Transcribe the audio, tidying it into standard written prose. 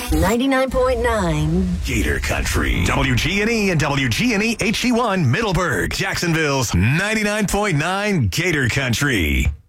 99.9 Gator Country. WGNE and WGNE HD1 Middleburg. Jacksonville's 99.9 Gator Country.